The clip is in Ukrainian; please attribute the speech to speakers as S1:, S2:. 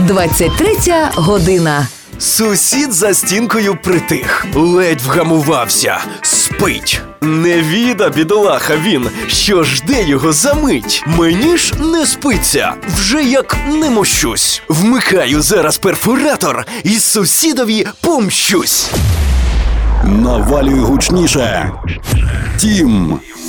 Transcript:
S1: 23 година.
S2: Сусід за стінкою притих, ледь вгамувався, спить. Не віда, бідолаха він, що жде його за мить. Мені ж не спиться, вже як не мощусь. Вмикаю зараз перфоратор і сусідові помщусь.
S3: Навалюй гучніше. Тім